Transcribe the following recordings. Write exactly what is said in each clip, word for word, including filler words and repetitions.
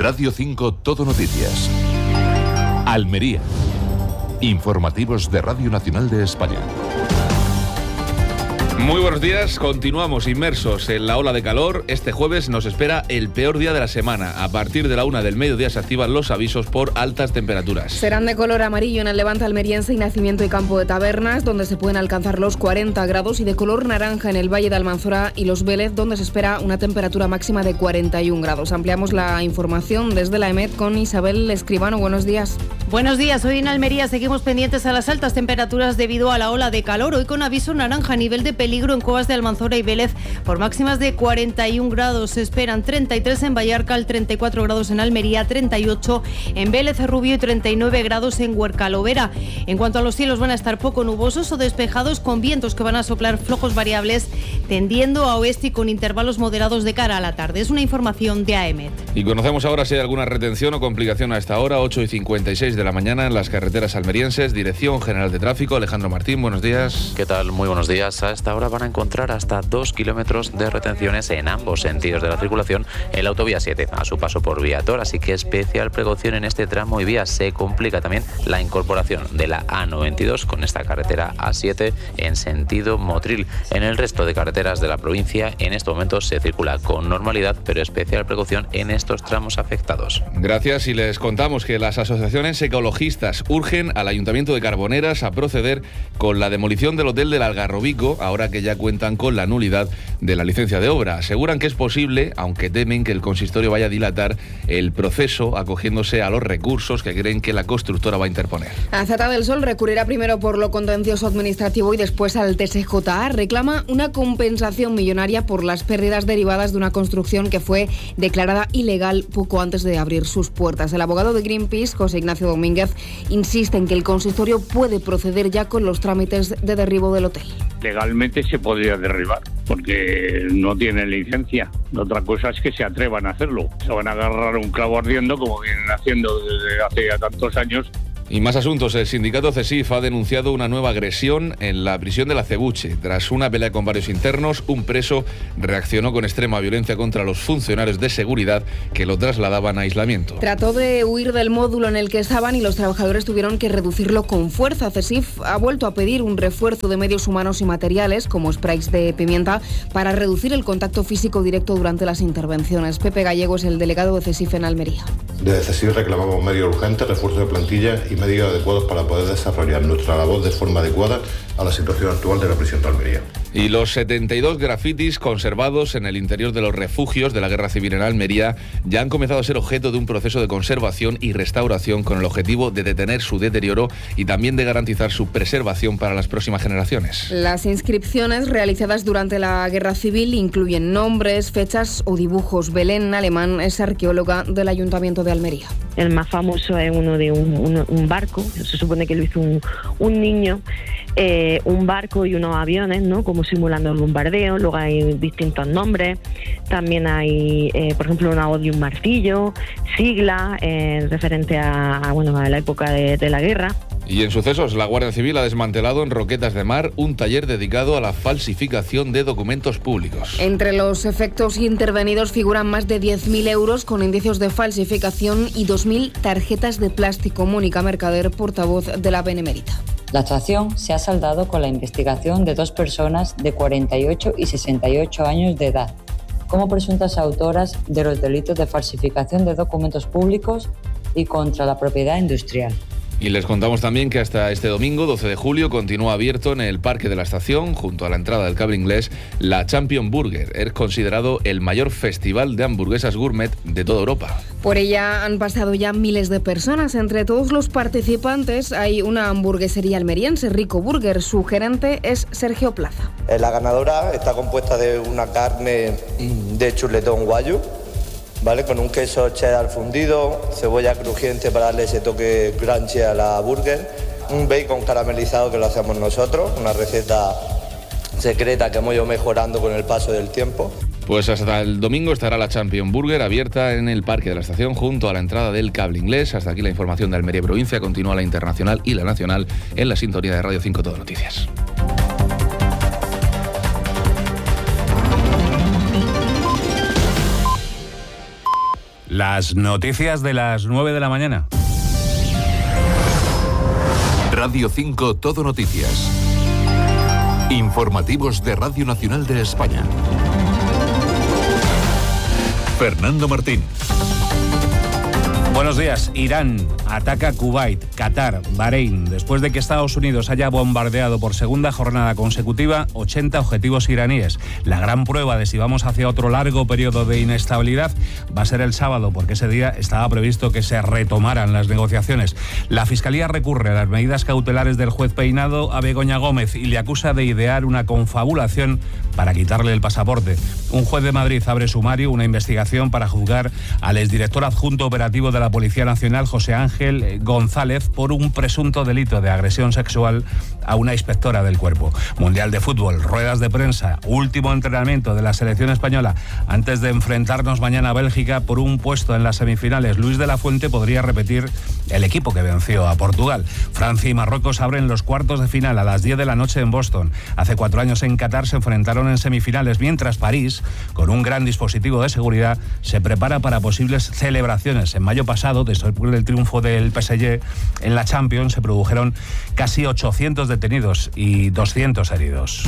Radio cinco Todo Noticias. Almería. Informativos de Radio Nacional de España. Muy buenos días, continuamos inmersos en la ola de calor. Este jueves nos espera el peor día de la semana. A partir de la una del mediodía se activan los avisos por altas temperaturas. Serán de color amarillo en el Levante almeriense y Nacimiento y Campo de Tabernas, donde se pueden alcanzar los cuarenta grados, y de color naranja en el Valle de Almanzora y Los Vélez, donde se espera una temperatura máxima de cuarenta y un grados. Ampliamos la información desde la E M E T con Isabel Escribano. Buenos días. Buenos días. Hoy en Almería seguimos pendientes a las altas temperaturas debido a la ola de calor. Hoy con aviso naranja a nivel de peligro en Cuevas de Almanzora y Vélez por máximas de cuarenta y un grados. Se esperan treinta y tres en Vallarcal, treinta y cuatro grados en Almería, treinta y ocho en Vélez Rubio y treinta y nueve grados en Huercalovera. En cuanto a los cielos, van a estar poco nubosos o despejados con vientos que van a soplar flojos variables tendiendo a oeste y con intervalos moderados de cara a la tarde. Es una información de A E M E T. Y conocemos ahora si hay alguna retención o complicación a esta hora, ocho y cincuenta y seis de la mañana en las carreteras almerienses. Dirección General de Tráfico, Alejandro Martín, buenos días. ¿Qué tal? Muy buenos días. A esta hora van a encontrar hasta dos kilómetros de retenciones en ambos sentidos de la circulación en la autovía siete, a su paso por Vía Tor, así que especial precaución en este tramo y vía. Se complica también la incorporación de la A noventa y dos con esta carretera A siete en sentido Motril. En el resto de carreteras de la provincia en estos momentos se circula con normalidad, pero especial precaución en estos tramos afectados. Gracias, y les contamos que las asociaciones ecologistas urgen al Ayuntamiento de Carboneras a proceder con la demolición del hotel del Algarrobico, ahora que ya cuentan con la nulidad de la licencia de obra. Aseguran que es posible, aunque temen que el consistorio vaya a dilatar el proceso acogiéndose a los recursos que creen que la constructora va a interponer. Azata del Sol recurrirá primero por lo contencioso administrativo y después al T S J A. Reclama una compensación millonaria por las pérdidas derivadas de una construcción que fue declarada ilegal poco antes de abrir sus puertas. El abogado de Greenpeace, José Ignacio Domínguez, insiste en que el consistorio puede proceder ya con los trámites de derribo del hotel. Legalmente se podría derribar, porque no tienen licencia. Otra cosa es que se atrevan a hacerlo. Se van a agarrar un clavo ardiendo, como vienen haciendo desde hace ya tantos años. Y más asuntos. El sindicato CESIF ha denunciado una nueva agresión en la prisión de la Acebuche. Tras una pelea con varios internos, un preso reaccionó con extrema violencia contra los funcionarios de seguridad que lo trasladaban a aislamiento. Trató de huir del módulo en el que estaban y los trabajadores tuvieron que reducirlo con fuerza. CESIF ha vuelto a pedir un refuerzo de medios humanos y materiales, como sprays de pimienta, para reducir el contacto físico directo durante las intervenciones. Pepe Gallego es el delegado de CESIF en Almería. Desde CESIF reclamamos medios urgentes, refuerzo de plantilla y medios adecuados para poder desarrollar nuestra labor de forma adecuada a la situación actual de la prisión de Almería. Y los setenta y dos grafitis conservados en el interior de los refugios de la Guerra Civil en Almería ya han comenzado a ser objeto de un proceso de conservación y restauración con el objetivo de detener su deterioro y también de garantizar su preservación para las próximas generaciones. Las inscripciones realizadas durante la Guerra Civil incluyen nombres, fechas o dibujos. Belén Alemán es arqueóloga del Ayuntamiento de Almería. El más famoso es uno de un, un, un barco, se supone que lo hizo un, un niño, eh, un barco y unos aviones, ¿no?, como simulando el bombardeo. Luego hay distintos nombres, también hay, eh, por ejemplo, una hoz y un martillo, siglas eh, referente a, a, bueno, a la época de, de la guerra. Y en sucesos, la Guardia Civil ha desmantelado en Roquetas de Mar un taller dedicado a la falsificación de documentos públicos. Entre los efectos intervenidos figuran más de diez mil euros con indicios de falsificación y dos mil tarjetas de plástico. Mónica Mercader, portavoz de la Benemérita. La actuación se ha saldado con la investigación de dos personas de cuarenta y ocho y sesenta y ocho años de edad, como presuntas autoras de los delitos de falsificación de documentos públicos y contra la propiedad industrial. Y les contamos también que hasta este domingo, doce de julio, continúa abierto en el Parque de la Estación, junto a la entrada del Cable Inglés, la Champion Burger. Es considerado el mayor festival de hamburguesas gourmet de toda Europa. Por ella han pasado ya miles de personas. Entre todos los participantes hay una hamburguesería almeriense, Rico Burger. Su gerente es Sergio Plaza. La ganadora está compuesta de una carne de chuletón guayu, ¿vale?, con un queso cheddar fundido, cebolla crujiente para darle ese toque crunchy a la burger, un bacon caramelizado que lo hacemos nosotros, una receta secreta que hemos ido mejorando con el paso del tiempo. Pues hasta el domingo estará la Champion Burger abierta en el Parque de la Estación junto a la entrada del Cable Inglés. Hasta aquí la información de Almería Provincia. Continúa la internacional y la nacional en la sintonía de Radio cinco Todo Noticias. Las noticias de las nueve de la mañana. Radio cinco Todo Noticias. Informativos de Radio Nacional de España. Fernando Martín. Buenos días. Irán ataca Kuwait, Qatar, Bahrein. Después de que Estados Unidos haya bombardeado por segunda jornada consecutiva ochenta objetivos iraníes. La gran prueba de si vamos hacia otro largo periodo de inestabilidad va a ser el sábado, porque ese día estaba previsto que se retomaran las negociaciones. La Fiscalía recurre a las medidas cautelares del juez Peinado a Begoña Gómez y le acusa de idear una confabulación para quitarle el pasaporte. Un juez de Madrid abre sumario, una investigación para juzgar al exdirector adjunto operativo de la Policía Nacional, José Ángel González, por un presunto delito de agresión sexual a una inspectora del cuerpo. Mundial de fútbol, ruedas de prensa, último entrenamiento de la selección española antes de enfrentarnos mañana a Bélgica por un puesto en las semifinales. Luis de la Fuente podría repetir el equipo que venció a Portugal. Francia y Marruecos abren los cuartos de final a las diez de la noche en Boston. Hace cuatro años en Qatar se enfrentaron en semifinales, mientras París, con un gran dispositivo de seguridad, se prepara para posibles celebraciones. En mayo pasado, después del triunfo del P S G en la Champions, se produjeron casi ochocientos detenidos y doscientos heridos.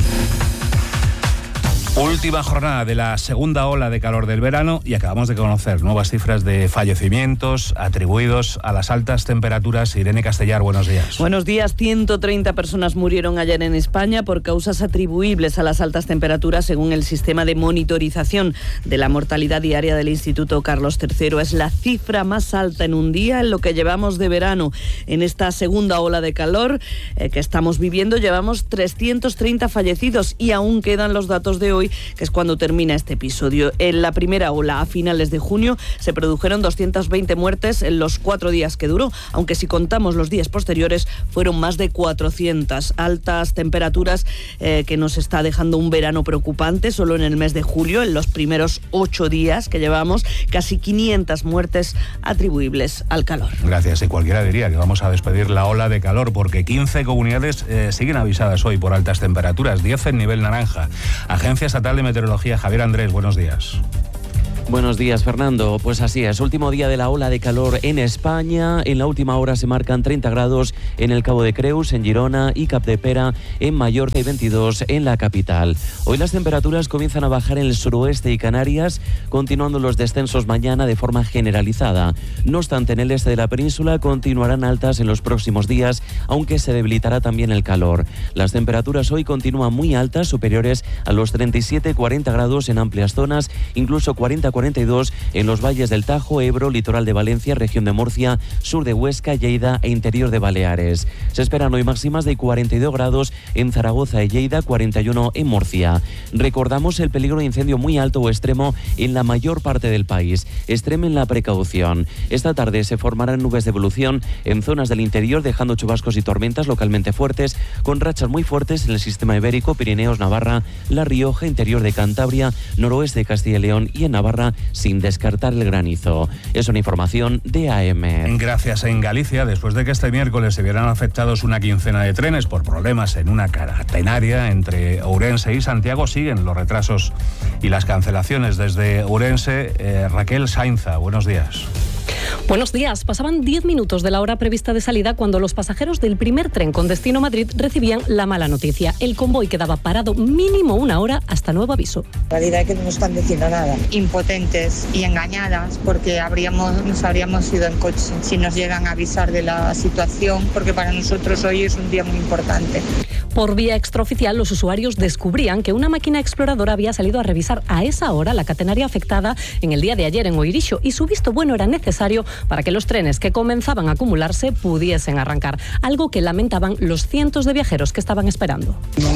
Última jornada de la segunda ola de calor del verano y acabamos de conocer nuevas cifras de fallecimientos atribuidos a las altas temperaturas. Irene Castellar, buenos días. Buenos días. ciento treinta personas murieron ayer en España por causas atribuibles a las altas temperaturas, según el sistema de monitorización de la mortalidad diaria del Instituto Carlos tercero. Es la cifra más alta en un día en lo que llevamos de verano. En esta segunda ola de calor eh, que estamos viviendo llevamos trescientos treinta fallecidos y aún quedan los datos de hoy, que es cuando termina este episodio. En la primera ola, a finales de junio, se produjeron doscientas veinte muertes en los cuatro días que duró, aunque si contamos los días posteriores fueron más de cuatrocientas. Altas temperaturas eh, que nos está dejando un verano preocupante. Solo en el mes de julio, en los primeros ocho días que llevamos, casi quinientas muertes atribuibles al calor. Gracias. Y cualquiera diría que vamos a despedir la ola de calor, porque quince comunidades eh, siguen avisadas hoy por altas temperaturas, diez en nivel naranja. Agencia Estatal de Meteorología, Javier Andrés, buenos días. Buenos días, Fernando. Pues así es, último día de la ola de calor en España. En la última hora se marcan treinta grados en el Cabo de Creus, en Girona y Capdepera, en Mallorca, y veintidós en la capital. Hoy las temperaturas comienzan a bajar en el suroeste y Canarias, continuando los descensos mañana de forma generalizada. No obstante, en el este de la península continuarán altas en los próximos días, aunque se debilitará también el calor. Las temperaturas hoy continúan muy altas, superiores a los treinta y siete a cuarenta grados en amplias zonas, incluso cuarenta a cuarenta y dos en los valles del Tajo, Ebro, litoral de Valencia, región de Murcia, sur de Huesca, Lleida e interior de Baleares. Se esperan hoy máximas de cuarenta y dos grados en Zaragoza y Lleida, cuarenta y uno en Murcia. Recordamos el peligro de incendio muy alto o extremo en la mayor parte del país. Extremen la precaución. Esta tarde se formarán nubes de evolución en zonas del interior, dejando chubascos y tormentas localmente fuertes, con rachas muy fuertes en el sistema ibérico, Pirineos, Navarra, La Rioja, interior de Cantabria, noroeste de Castilla y León y en Navarra, sin descartar el granizo. Es una información de A M. Gracias. En Galicia, después de que este miércoles se vieran afectados una quincena de trenes por problemas en una catenaria entre Ourense y Santiago, siguen los retrasos y las cancelaciones. Desde Ourense, eh, Raquel Sainza, buenos días. Buenos días. Pasaban diez minutos de la hora prevista de salida cuando los pasajeros del primer tren con destino Madrid recibían la mala noticia. El convoy quedaba parado mínimo una hora hasta nuevo aviso. La realidad es que no nos están diciendo nada. Impotentes y engañadas porque habríamos, nos habríamos ido en coche si nos llegan a avisar de la situación, porque para nosotros hoy es un día muy importante. Por vía extraoficial, los usuarios descubrían que una máquina exploradora había salido a revisar a esa hora la catenaria afectada en el día de ayer en Oirixo, y su visto bueno era necesario para que los trenes que comenzaban a acumularse pudiesen arrancar, algo que lamentaban los cientos de viajeros que estaban esperando.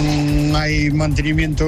No hay mantenimiento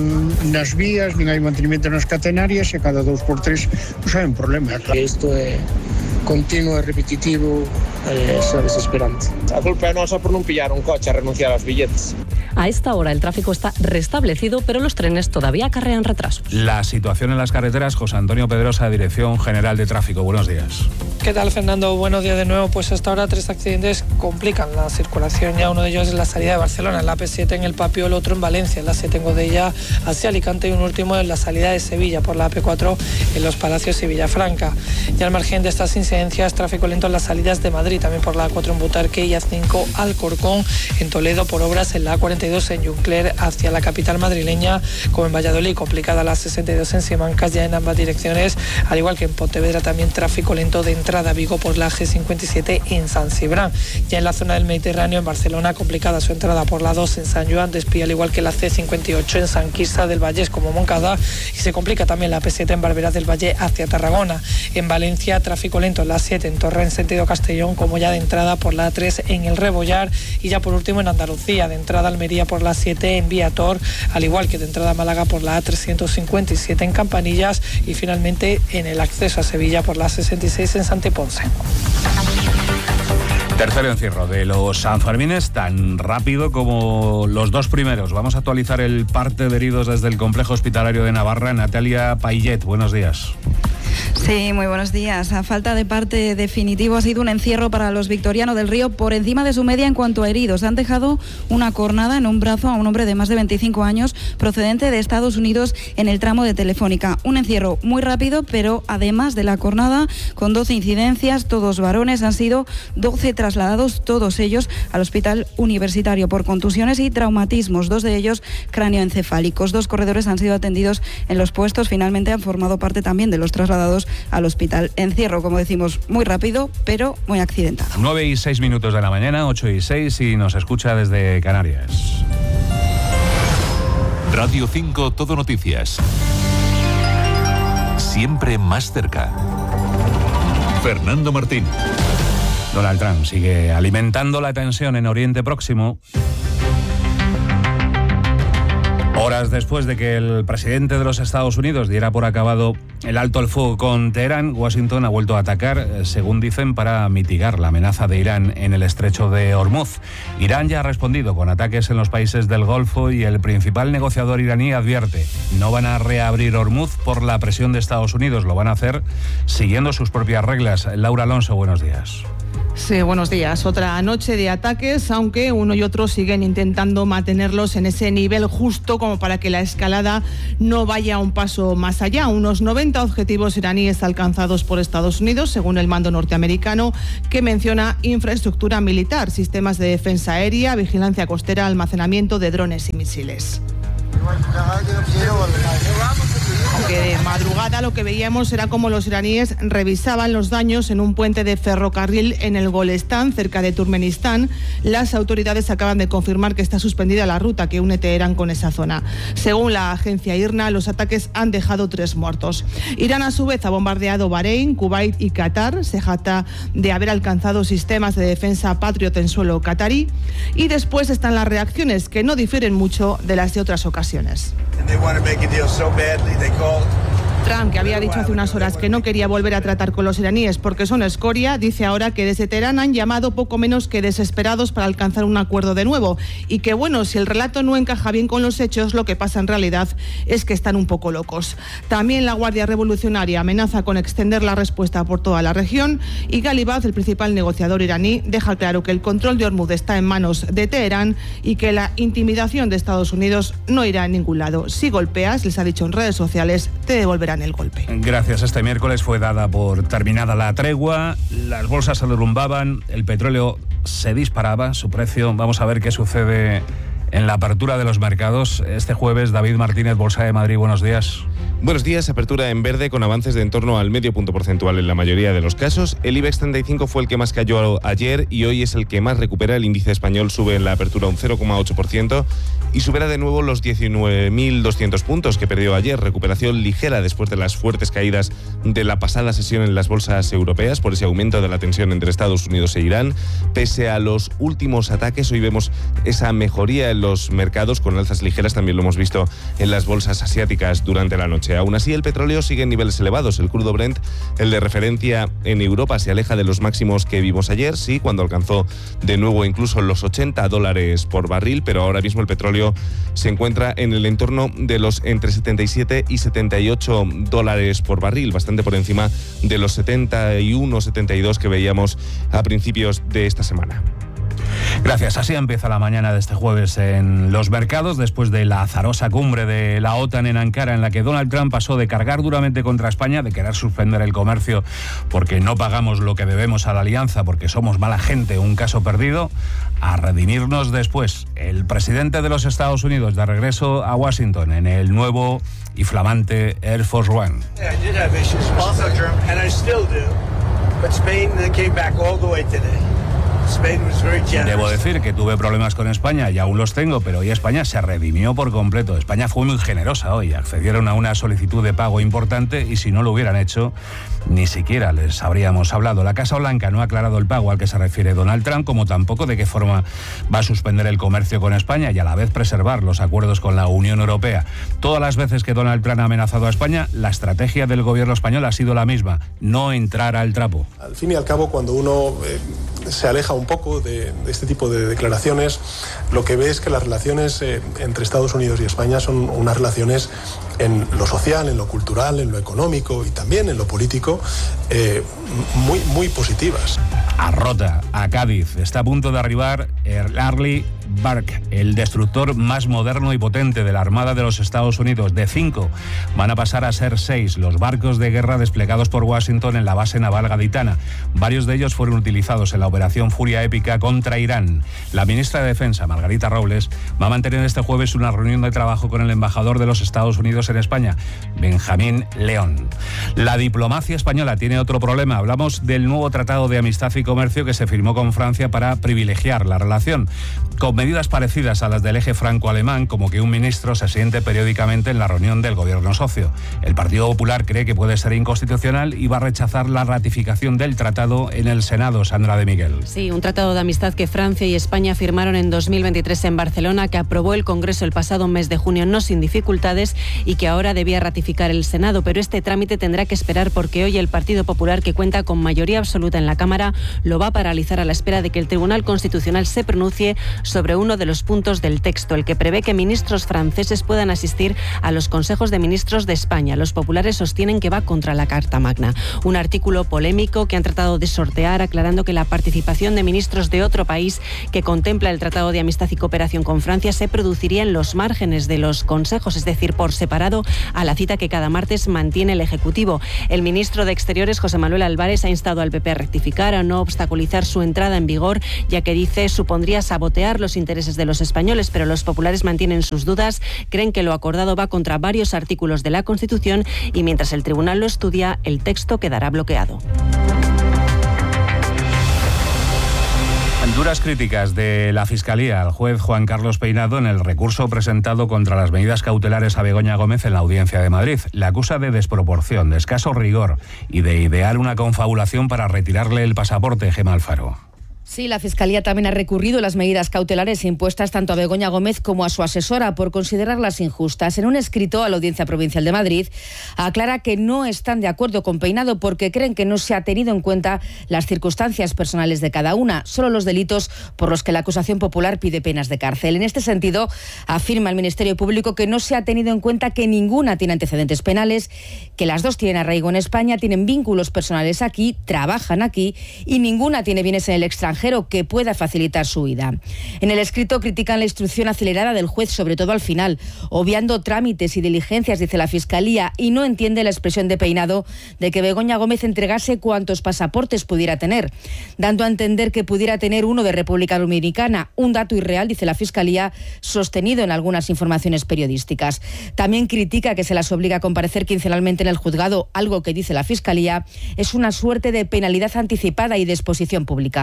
en las vías, ni hay mantenimiento en las catenarias, y cada dos por tres pues hay un problema. Esto es continuo e repetitivo, é só desesperante. A culpa é nosa por non pillar un coche a renunciar aos billetes. A esta hora el tráfico está restablecido, pero los trenes todavía acarrean retrasos. La situación en las carreteras, José Antonio Pedrosa, Dirección General de Tráfico. Buenos días. ¿Qué tal, Fernando? Buenos días de nuevo. Pues hasta ahora tres accidentes complican la circulación. Ya uno de ellos es la salida de Barcelona, en la A P siete en el Papio, el otro en Valencia, en la siete en Godella hacia Alicante, y un último en la salida de Sevilla por la A P cuatro en Los Palacios y Villafranca. Ya al margen de estas incidencias, tráfico lento en las salidas de Madrid, también por la A cuatro en Butarque y A cinco Alcorcón, en Toledo por obras en la A cuarenta y dos en Juncler hacia la capital madrileña, como en Valladolid, complicada la sesenta y dos en Simancas, ya en ambas direcciones, al igual que en Pontevedra también tráfico lento de entrada a Vigo por la G cincuenta y siete en San Cibrán. Ya en la zona del Mediterráneo, en Barcelona, complicada su entrada por la dos en San Joan de Espí, al igual que la C cincuenta y ocho en San Quirze del Vallés como Moncada, y se complica también la A P siete en Barberá del Valle hacia Tarragona. En Valencia, tráfico lento en la siete en Torre en sentido Castellón, como ya de entrada por la A tres en el Rebollar, y ya por último en Andalucía, de entrada a Almería por la siete en Viator, al igual que de entrada a Málaga por la A trescientos cincuenta y siete en Campanillas, y finalmente en el acceso a Sevilla por la sesenta y seis en Santiponce. Tercero encierro de los sanfermines, tan rápido como los dos primeros. Vamos a actualizar el parte de heridos desde el complejo hospitalario de Navarra. Natalia Payet, buenos días. Sí, muy buenos días. A falta de parte definitivo, ha sido un encierro para los Victoriano del Río por encima de su media en cuanto a heridos. Han dejado una cornada en un brazo a un hombre de más de veinticinco años procedente de Estados Unidos en el tramo de Telefónica. Un encierro muy rápido, pero además de la cornada, con doce incidencias, todos varones, han sido doce trasladados, todos ellos al Hospital Universitario por contusiones y traumatismos, dos de ellos cráneoencefálicos. Dos corredores han sido atendidos en los puestos, finalmente han formado parte también de los trasladados al hospital. Encierro, como decimos, muy rápido, pero muy accidentado. nueve y seis minutos de la mañana, ocho y seis, y nos escucha desde Canarias. Radio cinco Todo Noticias. Siempre más cerca. Fernando Martín. Donald Trump sigue alimentando la tensión en Oriente Próximo. Horas después de que el presidente de los Estados Unidos diera por acabado el alto al fuego con Teherán, Washington ha vuelto a atacar, según dicen, para mitigar la amenaza de Irán en el estrecho de Hormuz. Irán ya ha respondido con ataques en los países del Golfo y el principal negociador iraní advierte: no van a reabrir Hormuz por la presión de Estados Unidos, lo van a hacer siguiendo sus propias reglas. Laura Alonso, buenos días. Sí, buenos días. Otra noche de ataques, aunque uno y otro siguen intentando mantenerlos en ese nivel justo como para que la escalada no vaya un paso más allá. Unos noventa objetivos iraníes alcanzados por Estados Unidos, según el mando norteamericano, que menciona infraestructura militar, sistemas de defensa aérea, vigilancia costera, almacenamiento de drones y misiles. Aunque de madrugada lo que veíamos era como los iraníes revisaban los daños en un puente de ferrocarril en el Golestán, cerca de Turkmenistán. Las autoridades acaban de confirmar que está suspendida la ruta que une Teherán con esa zona. Según la agencia I R N A, los ataques han dejado tres muertos. Irán, a su vez, ha bombardeado Bahrein, Kuwait y Qatar. Se jacta de haber alcanzado sistemas de defensa Patriot en suelo qatarí. Y después están las reacciones, que no difieren mucho de las de otras ocasiones. Trump, que había dicho hace unas horas que no quería volver a tratar con los iraníes porque son escoria, dice ahora que desde Teherán han llamado poco menos que desesperados para alcanzar un acuerdo de nuevo, y que bueno, si el relato no encaja bien con los hechos, lo que pasa en realidad es que están un poco locos. También la Guardia Revolucionaria amenaza con extender la respuesta por toda la región, y Ghalibaf, el principal negociador iraní, deja claro que el control de Hormuz está en manos de Teherán y que la intimidación de Estados Unidos no irá a ningún lado. Si golpeas, les ha dicho en redes sociales, te devolverán el golpe. Gracias. Este miércoles fue dada por terminada la tregua, las bolsas se derrumbaban, el petróleo se disparaba, su precio. Vamos a ver qué sucede en la apertura de los mercados. Este jueves, David Martínez, Bolsa de Madrid, buenos días. Buenos días, apertura en verde con avances de en torno al medio punto porcentual en la mayoría de los casos. El IBEX treinta y cinco fue el que más cayó ayer y hoy es el que más recupera. El índice español sube en la apertura un cero coma ocho por ciento y supera de nuevo los diecinueve mil doscientos puntos que perdió ayer. Recuperación ligera después de las fuertes caídas de la pasada sesión en las bolsas europeas por ese aumento de la tensión entre Estados Unidos e Irán. Pese a los últimos ataques, hoy vemos esa mejoría en los mercados con alzas ligeras. También lo hemos visto en las bolsas asiáticas durante la noche. Aún así, el petróleo sigue en niveles elevados. El crudo Brent, el de referencia en Europa, se aleja de los máximos que vimos ayer, sí, cuando alcanzó de nuevo incluso los ochenta dólares por barril, pero ahora mismo el petróleo se encuentra en el entorno de los entre setenta y siete y setenta y ocho dólares por barril, bastante por encima de los setenta y uno, setenta y dos que veíamos a principios de esta semana. Gracias. Así empieza la mañana de este jueves en los mercados, después de la azarosa cumbre de la OTAN en Ankara, en la que Donald Trump pasó de cargar duramente contra España, de querer suspender el comercio porque no pagamos lo que debemos a la alianza, porque somos mala gente, un caso perdido, a redimirnos después. El presidente de los Estados Unidos de regreso a Washington en el nuevo y flamante Air Force One. Debo decir que tuve problemas con España y aún los tengo, pero hoy España se redimió por completo. España fue muy generosa hoy, accedieron a una solicitud de pago importante y si no lo hubieran hecho, ni siquiera les habríamos hablado. La Casa Blanca no ha aclarado el pago al que se refiere Donald Trump, como tampoco de qué forma va a suspender el comercio con España y a la vez preservar los acuerdos con la Unión Europea. Todas las veces que Donald Trump ha amenazado a España, la estrategia del gobierno español ha sido la misma: no entrar al trapo. Al fin y al cabo, cuando uno eh, se aleja un poco de, de este tipo de declaraciones, lo que ve es que las relaciones eh, entre Estados Unidos y España son unas relaciones en lo social, en lo cultural, en lo económico y también en lo político eh, muy, muy positivas. A Rota, a Cádiz, está a punto de arribar el Arleigh Burke, el destructor más moderno y potente de la Armada de los Estados Unidos. De cinco van a pasar a ser seis los barcos de guerra desplegados por Washington en la base naval gaditana. Varios de ellos fueron utilizados en la operación Furia Épica contra Irán. La ministra de Defensa, Margarita Robles, va a mantener este jueves una reunión de trabajo con el embajador de los Estados Unidos en España, Benjamín León. La diplomacia española tiene otro problema. Hablamos del nuevo Tratado de Amistad y Comercio que se firmó con Francia para privilegiar la relación, con medidas parecidas a las del eje franco-alemán, como que un ministro se siente periódicamente en la reunión del gobierno socio. El Partido Popular cree que puede ser inconstitucional y va a rechazar la ratificación del tratado en el Senado. Sandra de Miguel. Sí, un tratado de amistad que Francia y España firmaron en dos mil veintitrés en Barcelona, que aprobó el Congreso el pasado mes de junio no sin dificultades y que ahora debía ratificar el Senado, pero este trámite tendrá que esperar porque hoy el Partido Popular, que cuenta con mayoría absoluta en la Cámara, lo va a paralizar a la espera de que el Tribunal Constitucional se pronuncie sobre uno de los puntos del texto, el que prevé que ministros franceses puedan asistir a los consejos de ministros de España. Los populares sostienen que va contra la Carta Magna. Un artículo polémico que han tratado de sortear, aclarando que la participación de ministros de otro país que contempla el Tratado de Amistad y Cooperación con Francia se produciría en los márgenes de los consejos, es decir, por separado a la cita que cada martes mantiene el Ejecutivo. El ministro de Exteriores, José Manuel Álvarez, ha instado al P P a rectificar, a no obstaculizar su entrada en vigor, ya que dice supondría sabotear los intereses de los españoles, pero los populares mantienen sus dudas, creen que lo acordado va contra varios artículos de la Constitución y mientras el tribunal lo estudia, el texto quedará bloqueado. Duras críticas de la Fiscalía al juez Juan Carlos Peinado en el recurso presentado contra las medidas cautelares a Begoña Gómez en la Audiencia de Madrid. Le acusa de desproporción, de escaso rigor y de idear una confabulación para retirarle el pasaporte. Gemma Alfaro. Sí, la Fiscalía también ha recurrido las medidas cautelares impuestas tanto a Begoña Gómez como a su asesora por considerarlas injustas. En un escrito a la Audiencia Provincial de Madrid aclara que no están de acuerdo con Peinado porque creen que no se ha tenido en cuenta las circunstancias personales de cada una, solo los delitos por los que la acusación popular pide penas de cárcel. En este sentido, afirma el Ministerio Público que no se ha tenido en cuenta que ninguna tiene antecedentes penales, que las dos tienen arraigo en España, tienen vínculos personales aquí, trabajan aquí y ninguna tiene bienes en el extranjero que pueda facilitar su huida. En el escrito critican la instrucción acelerada del juez, sobre todo al final, obviando trámites y diligencias, dice la Fiscalía, y no entiende la expresión de Peinado de que Begoña Gómez entregase cuantos pasaportes pudiera tener, dando a entender que pudiera tener uno de República Dominicana, un dato irreal, dice la Fiscalía, sostenido en algunas informaciones periodísticas. También critica que se las obliga a comparecer quincenalmente en el juzgado, algo que, dice la Fiscalía, es una suerte de penalidad anticipada y de exposición pública.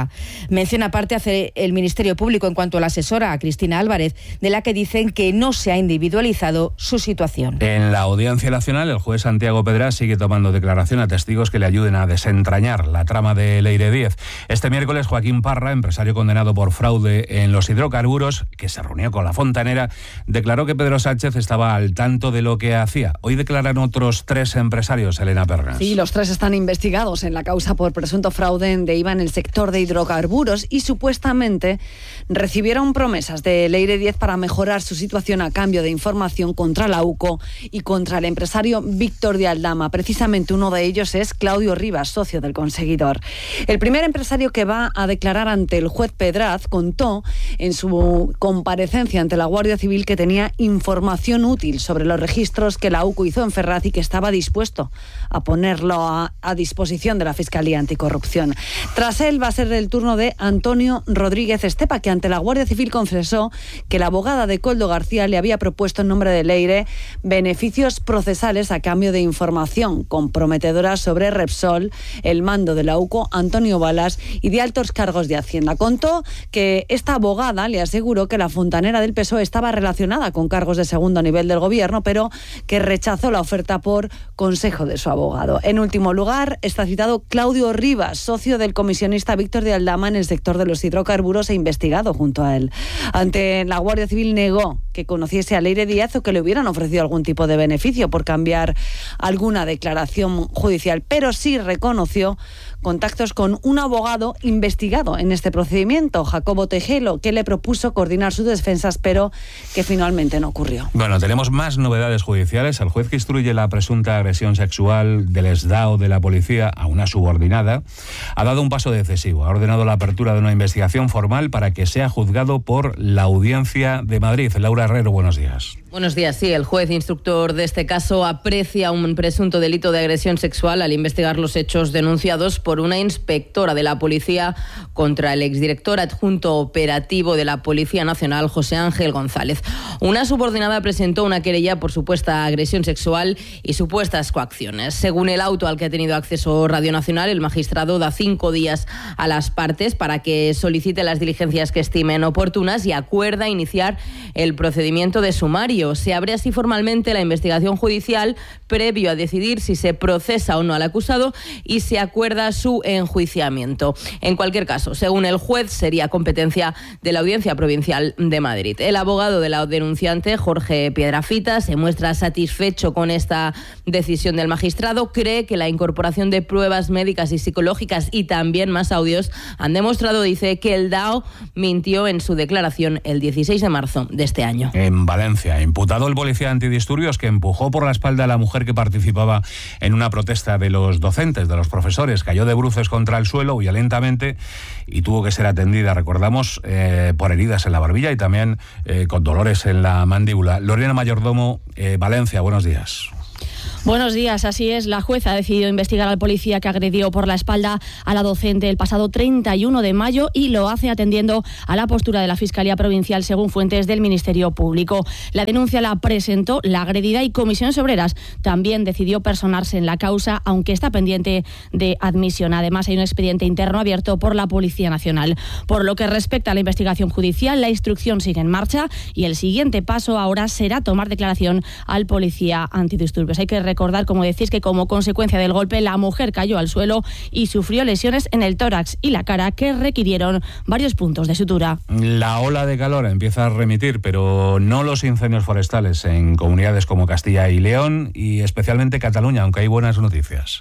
Mención aparte hace el Ministerio Público en cuanto a la asesora, a Cristina Álvarez, de la que dicen que no se ha individualizado su situación. En la Audiencia Nacional, el juez Santiago Pedrás sigue tomando declaración a testigos que le ayuden a desentrañar la trama de Leire Díez. Este miércoles, Joaquín Parra, empresario condenado por fraude en los hidrocarburos, que se reunió con la fontanera, declaró que Pedro Sánchez estaba al tanto de lo que hacía. Hoy declaran otros tres empresarios, Elena Pernas. Sí, los tres están investigados en la causa por presunto fraude de I V A en el sector de hidrocarburos y supuestamente recibieron promesas de Leire Díez para mejorar su situación a cambio de información contra la U C O y contra el empresario Víctor de Aldama. Precisamente uno de ellos es Claudio Rivas, socio del conseguidor. El primer empresario que va a declarar ante el juez Pedraz contó en su comparecencia ante la Guardia Civil que tenía información útil sobre los registros que la U C O hizo en Ferraz y que estaba dispuesto a ponerlo a, a disposición de la Fiscalía Anticorrupción. Tras él va a ser el turno de Antonio Rodríguez Estepa, que ante la Guardia Civil confesó que la abogada de Koldo García le había propuesto en nombre de Leire beneficios procesales a cambio de información comprometedora sobre Repsol, el mando de la U C O, Antonio Balas y de altos cargos de Hacienda. Contó que esta abogada le aseguró que la fontanera del P S O E estaba relacionada con cargos de segundo nivel del gobierno, pero que rechazó la oferta por consejo de su abogado. En último lugar, está citado Claudio Rivas, socio del comisionista Víctor de Aldama en el sector de los hidrocarburos e investigado junto a él. Ante la Guardia Civil negó que conociese a Leire Díez o que le hubieran ofrecido algún tipo de beneficio por cambiar alguna declaración judicial, pero sí reconoció contactos con un abogado investigado en este procedimiento, Jacobo Tejelo, que le propuso coordinar sus defensas, pero que finalmente no ocurrió. Bueno, tenemos más novedades judiciales. El juez que instruye la presunta agresión sexual del ESDAO de la policía a una subordinada ha dado un paso decisivo. Ha ordenado la apertura de una investigación formal para que sea juzgado por la Audiencia de Madrid. Laura Herrero, buenos días. Buenos días. Sí, el juez instructor de este caso aprecia un presunto delito de agresión sexual al investigar los hechos denunciados por una inspectora de la policía contra el exdirector adjunto operativo de la Policía Nacional, José Ángel González. Una subordinada presentó una querella por supuesta agresión sexual y supuestas coacciones. Según el auto al que ha tenido acceso Radio Nacional, el magistrado da cinco días a las partes para que solicite las diligencias que estimen oportunas y acuerda iniciar el procedimiento de sumario. Se abre así formalmente la investigación judicial previo a decidir si se procesa o no al acusado y se acuerda su enjuiciamiento. En cualquier caso, según el juez, sería competencia de la Audiencia Provincial de Madrid. El abogado de la denunciante, Jorge Piedrafita, se muestra satisfecho con esta decisión del magistrado. Cree que la incorporación de pruebas médicas y psicológicas y también más audios han demostrado, dice, que el DAO mintió en su declaración el dieciséis de marzo de este año. En Valencia, imputado el policía antidisturbios que empujó por la espalda a la mujer que participaba en una protesta de los docentes, de los profesores, cayó de bruces contra el suelo, huía lentamente y tuvo que ser atendida, recordamos, eh, por heridas en la barbilla y también eh, con dolores en la mandíbula. Lorena Mayordomo, eh, Valencia, buenos días. Buenos días, así es. La jueza ha decidido investigar al policía que agredió por la espalda a la docente el pasado treinta y uno de mayo y lo hace atendiendo a la postura de la Fiscalía Provincial, según fuentes del Ministerio Público. La denuncia la presentó la agredida y Comisiones Obreras también decidió personarse en la causa, aunque está pendiente de admisión. Además, hay un expediente interno abierto por la Policía Nacional. Por lo que respecta a la investigación judicial, la instrucción sigue en marcha y el siguiente paso ahora será tomar declaración al policía antidisturbios. Hay que recordar, como decís, que como consecuencia del golpe la mujer cayó al suelo y sufrió lesiones en el tórax y la cara que requirieron varios puntos de sutura. La ola de calor empieza a remitir, pero no los incendios forestales en comunidades como Castilla y León y especialmente Cataluña, aunque hay buenas noticias.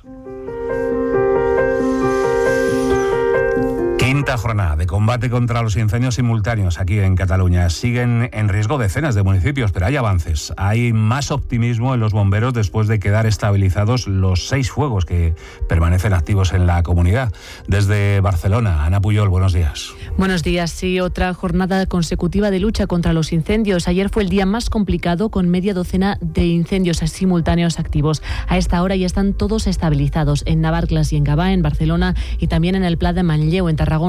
Quinta jornada de combate contra los incendios simultáneos aquí en Cataluña. Siguen en riesgo decenas de municipios, pero hay avances. Hay más optimismo en los bomberos después de quedar estabilizados los seis fuegos que permanecen activos en la comunidad. Desde Barcelona, Ana Puyol, buenos días. Buenos días. Sí, otra jornada consecutiva de lucha contra los incendios. Ayer fue el día más complicado con media docena de incendios simultáneos activos. A esta hora ya están todos estabilizados en Navarcles y en Gavà, en Barcelona y también en el Pla de Manlleu, en Tarragona.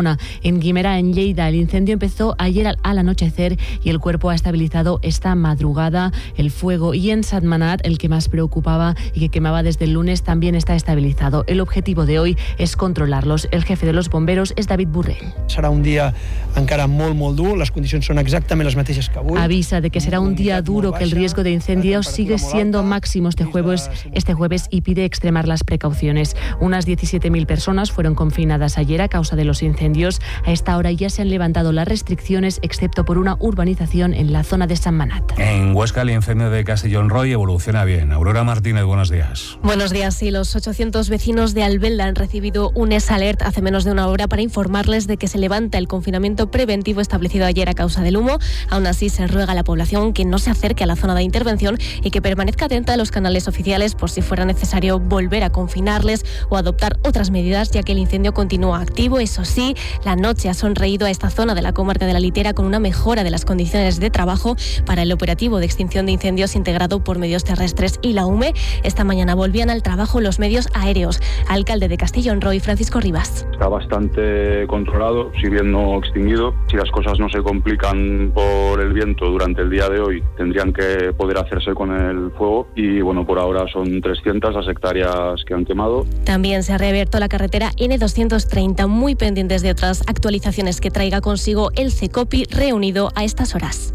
zona. En Guimerá, en Lleida, el incendio empezó ayer al, al anochecer y el cuerpo ha estabilizado esta madrugada el fuego. Y en Sentmenat, el que más preocupaba y que quemaba desde el lunes, también está estabilizado. El objetivo de hoy es controlarlos. El jefe de los bomberos es David Burrell. Serà un dia encara molt, molt dur, les condicions són exactament les mateixes que avui. Avisa de que será un día duro, que el riesgo de incendios sigue siendo máximo este jueves, este jueves y pide extremar las precauciones. Unas diecisiete mil personas fueron confinadas ayer a causa de los incendios. A esta hora ya se han levantado las restricciones, excepto por una urbanización en la zona de Sentmenat. En Huesca, el incendio de Castellón Roy evoluciona bien. Aurora Martínez, buenos días. Buenos días. Sí, los ochocientos vecinos de Albelda han recibido un S Alert hace menos de una hora para informarles de que se levanta el confinamiento preventivo establecido ayer a causa del humo. Aún así, se ruega a la población que no se acerque a la zona de intervención y que permanezca atenta a los canales oficiales por si fuera necesario volver a confinarles o adoptar otras medidas, ya que el incendio continúa activo. Eso sí, la noche ha sonreído a esta zona de la comarca de la Litera con una mejora de las condiciones de trabajo para el operativo de extinción de incendios integrado por medios terrestres y la U M E. Esta mañana volvían al trabajo los medios aéreos. Alcalde de Castellón Roy, Francisco Rivas. Está bastante controlado, si bien no extinguido. Si las cosas no se complican por el viento durante el día de hoy, tendrían que poder hacerse con el fuego y bueno, por ahora son trescientas las hectáreas que han quemado. También se ha reabierto la carretera N doscientos treinta, muy pendientes de otras actualizaciones que traiga consigo el CECOPI reunido a estas horas.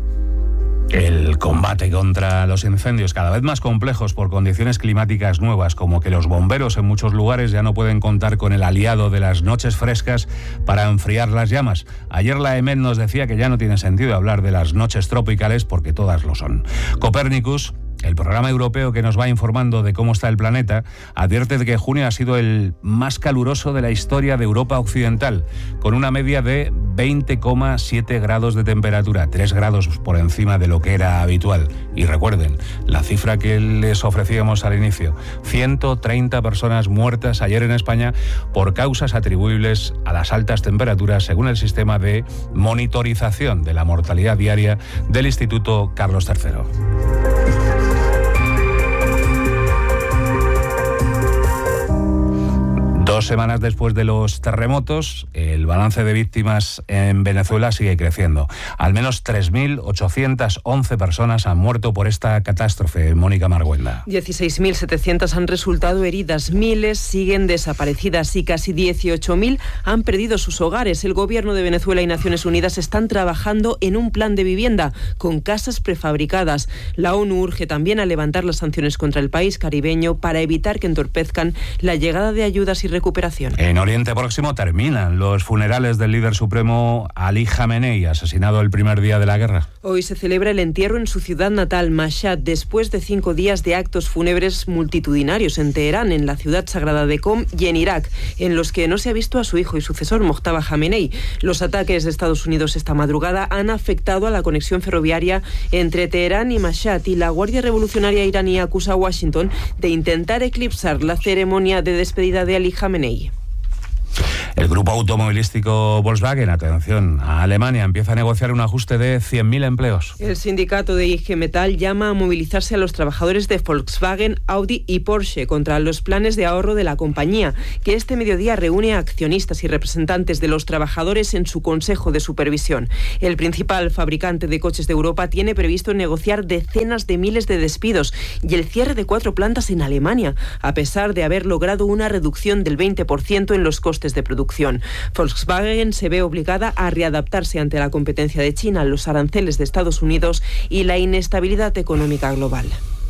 El combate contra los incendios, cada vez más complejos por condiciones climáticas nuevas, como que los bomberos en muchos lugares ya no pueden contar con el aliado de las noches frescas para enfriar las llamas. Ayer la E M E T nos decía que ya no tiene sentido hablar de las noches tropicales porque todas lo son. Copernicus, el programa europeo que nos va informando de cómo está el planeta, advierte de que junio ha sido el más caluroso de la historia de Europa Occidental, con una media de veinte coma siete grados de temperatura, tres grados por encima de lo que era habitual. Y recuerden, la cifra que les ofrecíamos al inicio, ciento treinta personas muertas ayer en España por causas atribuibles a las altas temperaturas, según el sistema de monitorización de la mortalidad diaria del Instituto Carlos tercero. Dos semanas después de los terremotos, el balance de víctimas en Venezuela sigue creciendo. Al menos tres mil ochocientas once personas han muerto por esta catástrofe. Mónica Marguenda. dieciséis mil setecientas han resultado heridas, miles siguen desaparecidas y casi dieciocho mil han perdido sus hogares. El gobierno de Venezuela y Naciones Unidas están trabajando en un plan de vivienda con casas prefabricadas. La ONU urge también a levantar las sanciones contra el país caribeño para evitar que entorpezcan la llegada de ayudas y recursos. Recuperación. En Oriente Próximo terminan los funerales del líder supremo Ali Khamenei, asesinado el primer día de la guerra. Hoy se celebra el entierro en su ciudad natal, Mashhad, después de cinco días de actos fúnebres multitudinarios en Teherán, en la ciudad sagrada de Qom y en Irak, en los que no se ha visto a su hijo y sucesor, Mojtaba Khamenei. Los ataques de Estados Unidos esta madrugada han afectado a la conexión ferroviaria entre Teherán y Mashhad, y la Guardia Revolucionaria iraní acusa a Washington de intentar eclipsar la ceremonia de despedida de Ali Khamenei. El grupo automovilístico Volkswagen, atención, a Alemania empieza a negociar un ajuste de cien mil empleos. El sindicato de I G Metall llama a movilizarse a los trabajadores de Volkswagen, Audi y Porsche contra los planes de ahorro de la compañía, que este mediodía reúne a accionistas y representantes de los trabajadores en su consejo de supervisión. El principal fabricante de coches de Europa tiene previsto negociar decenas de miles de despidos y el cierre de cuatro plantas en Alemania, a pesar de haber logrado una reducción del veinte por ciento en los costes de producción. Volkswagen se ve obligada a readaptarse ante la competencia de China, los aranceles de Estados Unidos y la inestabilidad económica global.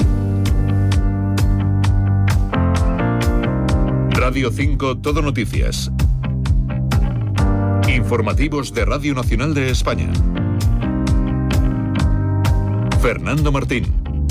Radio cinco Todo Noticias. Informativos de Radio Nacional de España. Fernando Martín.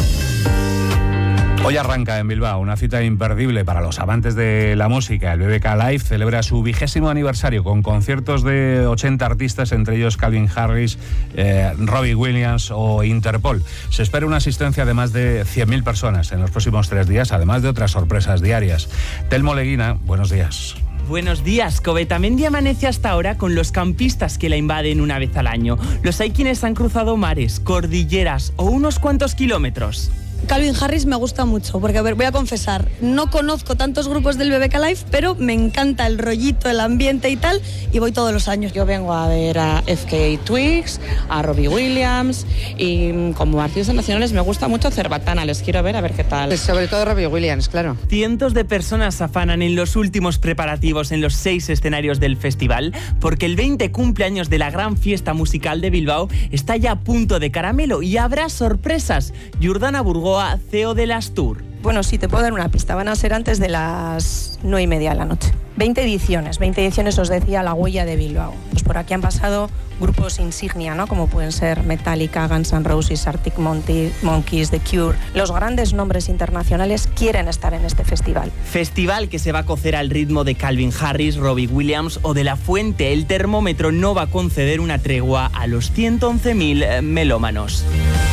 Hoy arranca en Bilbao una cita imperdible para los amantes de la música. El B B K Live celebra su vigésimo aniversario con conciertos de ochenta artistas, entre ellos Calvin Harris, eh, Robbie Williams o Interpol. Se espera una asistencia de más de cien mil personas en los próximos tres días, además de otras sorpresas diarias. Telmo Leguina, buenos días. Buenos días. Covetamendi amanece hasta ahora con los campistas que la invaden una vez al año. Los hay quienes han cruzado mares, cordilleras o unos cuantos kilómetros. Calvin Harris me gusta mucho, porque a ver, voy a confesar, no conozco tantos grupos del B B K Live, pero me encanta el rollito, el ambiente y tal, y voy todos los años. Yo vengo a ver a F K Twigs, a Robbie Williams, y como artistas nacionales me gusta mucho Cerbatana, les quiero ver a ver qué tal. Pues sobre todo Robbie Williams, claro. Cientos de personas se afanan en los últimos preparativos en los seis escenarios del festival, porque el veinte cumpleaños de la gran fiesta musical de Bilbao está ya a punto de caramelo y habrá sorpresas. Jordana Burgoa, C E O de las Tour. Bueno, sí, te puedo dar una pista. Van a ser antes de las nueve y media de la noche. veinte ediciones. veinte ediciones, os decía, la huella de Bilbao. Pues por aquí han pasado grupos insignia, ¿no? Como pueden ser Metallica, Guns N' Roses, Arctic Monkeys, The Cure. Los grandes nombres internacionales quieren estar en este festival. Festival que se va a cocer al ritmo de Calvin Harris, Robbie Williams o de La Fuente. El termómetro no va a conceder una tregua a los ciento once mil melómanos.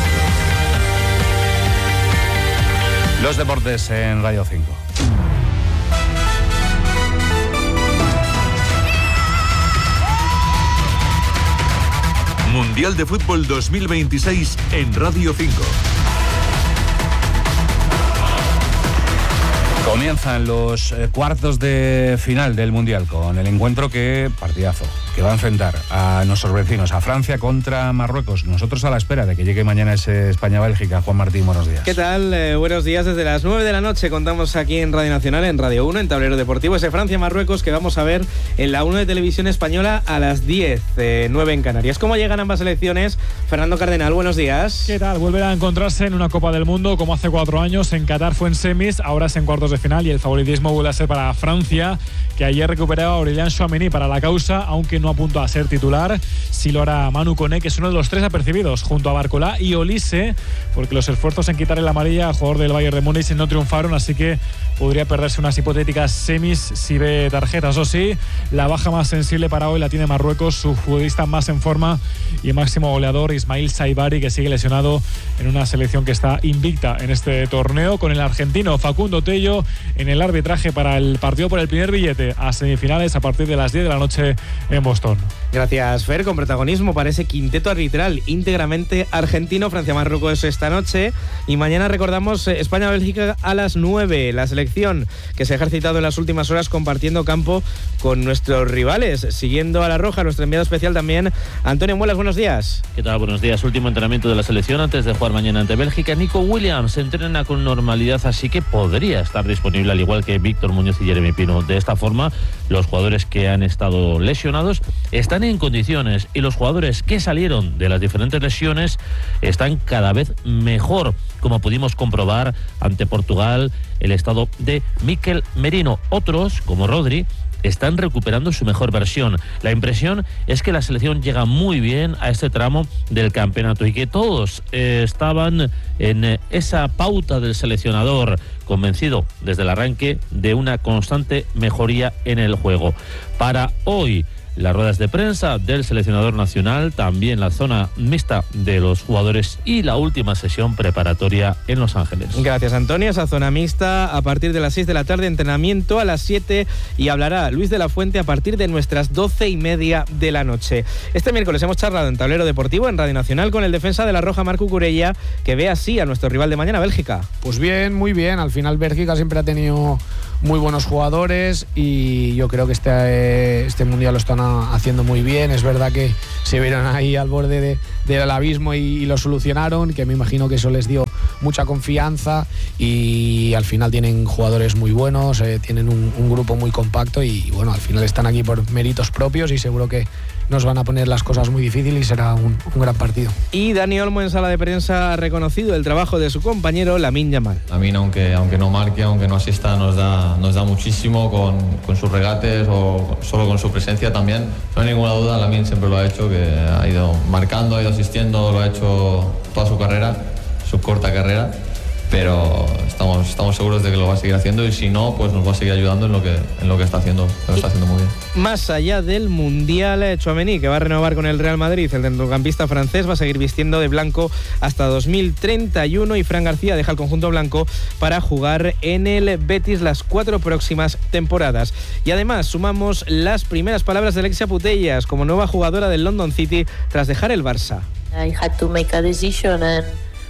Los deportes en Radio cinco. Mundial de Fútbol dos mil veintiséis en Radio cinco. Comienzan los eh, cuartos de final del Mundial con el encuentro que, partidazo, que va a enfrentar a nuestros vecinos, a Francia contra Marruecos. Nosotros a la espera de que llegue mañana ese España-Bélgica. Juan Martín, buenos días. ¿Qué tal? Eh, buenos días. Desde las nueve de la noche contamos aquí en Radio Nacional, en Radio uno, en Tablero Deportivo, ese Francia-Marruecos que vamos a ver en la uno de Televisión Española a las diez, eh, nueve en Canarias. ¿Cómo llegan ambas selecciones? Fernando Cardenal, buenos días. ¿Qué tal? Vuelven a encontrarse en una Copa del Mundo como hace cuatro años. En Qatar fue en semis, ahora es en cuartos de final y el favoritismo vuelve a ser para Francia, que ayer recuperaba a Aurélien Tchouaméni para la causa, aunque no apunta a ser titular. Sí lo hará Manu Koné, que es uno de los tres apercibidos, junto a Barcolá y Olise, porque los esfuerzos en quitarle la amarilla al jugador del Bayern de Múnich no triunfaron, así que podría perderse unas hipotéticas semis si ve tarjetas. Eso sí, la baja más sensible para hoy la tiene Marruecos, su futbolista más en forma y máximo goleador, Ismail Saibari, que sigue lesionado en una selección que está invicta en este torneo, con el argentino Facundo Tello en el arbitraje para el partido por el primer billete a semifinales a partir de las diez de la noche en Boston. Gracias, Fer. Con protagonismo para ese quinteto arbitral íntegramente argentino. Francia-Marruecos esta noche y mañana recordamos España-Bélgica a las nueve. La selección que se ha ejercitado en las últimas horas compartiendo campo con nuestros rivales. Siguiendo a la roja, nuestro enviado especial también, Antonio Muelas, buenos días. ¿Qué tal? Buenos días. Último entrenamiento de la selección antes de jugar mañana ante Bélgica. Nico Williams se entrena con normalidad, así que podría estar disponible, al igual que Víctor Muñoz y Jeremy Pino. De esta forma, los jugadores que han estado lesionados están en condiciones y los jugadores que salieron de las diferentes lesiones están cada vez mejor, como pudimos comprobar ante Portugal, el estado de Mikel Merino. Otros, como Rodri, están recuperando su mejor versión. La impresión es que la selección llega muy bien a este tramo del campeonato y que todos eh, estaban en eh, esa pauta del seleccionador, convencido desde el arranque de una constante mejoría en el juego. Para hoy, las ruedas de prensa del seleccionador nacional, también la zona mixta de los jugadores y la última sesión preparatoria en Los Ángeles. Gracias, Antonio. Esa zona mixta a partir de las seis de la tarde, entrenamiento a las siete y hablará Luis de la Fuente a partir de nuestras doce y media de la noche. Este miércoles hemos charlado en Tablero Deportivo en Radio Nacional con el defensa de la Roja, Marc Cucurella, que ve así a nuestro rival de mañana, Bélgica. Pues bien, muy bien. Al final Bélgica siempre ha tenido muy buenos jugadores y yo creo que este, este mundial lo están haciendo muy bien. Es verdad que se vieron ahí al borde de, del abismo y, y lo solucionaron, que me imagino que eso les dio mucha confianza y al final tienen jugadores muy buenos, eh, tienen un, un grupo muy compacto y bueno, al final están aquí por méritos propios y seguro que nos van a poner las cosas muy difíciles y será un, un gran partido. Y Dani Olmo en sala de prensa ha reconocido el trabajo de su compañero Lamine Yamal. Lamine, aunque, aunque no marque, aunque no asista, nos da, nos da muchísimo con, con sus regates o solo con su presencia también. No hay ninguna duda, Lamine siempre lo ha hecho, que ha ido marcando, ha ido asistiendo, lo ha hecho toda su carrera, su corta carrera, pero estamos, estamos seguros de que lo va a seguir haciendo y si no, pues nos va a seguir ayudando en lo que, en lo que está haciendo, lo está haciendo muy bien. Más allá del Mundial, Tchouaméni, que va a renovar con el Real Madrid, el centrocampista francés va a seguir vistiendo de blanco hasta dos mil treinta y uno y Fran García deja el conjunto blanco para jugar en el Betis las cuatro próximas temporadas. Y además sumamos las primeras palabras de Alexia Putellas como nueva jugadora del London City tras dejar el Barça. I had to make a decision and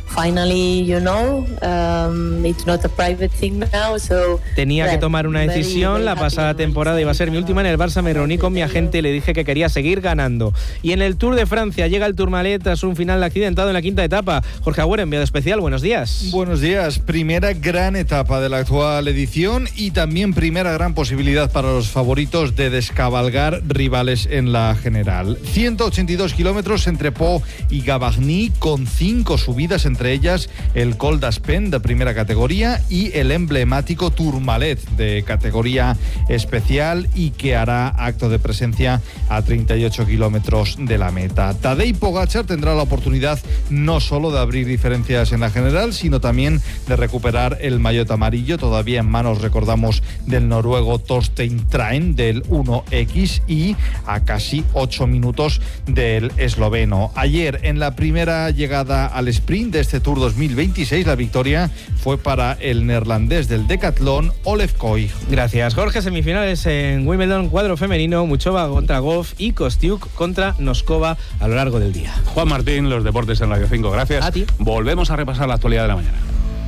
finally, you know, um, it's not a private thing now, so tenía que tomar una decisión. La pasada temporada iba a ser mi última en el Barça. Me reuní con mi agente y le dije que quería seguir ganando. Y en el Tour de Francia llega el Tourmalet tras un final accidentado en la quinta etapa. Jorge Agüero, enviado especial, buenos días. Buenos días. Primera gran etapa de la actual edición y también primera gran posibilidad para los favoritos de descabalgar rivales en la general. ciento ochenta y dos kilómetros entre Pau y Gavarnie, con cinco subidas, entre ellas el Col d'Aspen de primera categoría y el emblemático Tourmalet de categoría especial, y que hará acto de presencia a treinta y ocho kilómetros de la meta. Tadej Pogačar tendrá la oportunidad no solo de abrir diferencias en la general, sino también de recuperar el maillot amarillo, todavía en manos, recordamos, del noruego Torstein Train del uno equis, y a casi ocho minutos del esloveno. Ayer, en la primera llegada al sprint de este Tour dos mil veintiséis, la victoria fue para el neerlandés del decatlón, Olev Koig. Gracias, Jorge. Semifinales en Wimbledon, cuadro femenino, Muchova contra Goff y Kostiuk contra Noskova a lo largo del día. Juan Martín, los deportes en Radio cinco, gracias. A ti. Volvemos a repasar la actualidad de la mañana.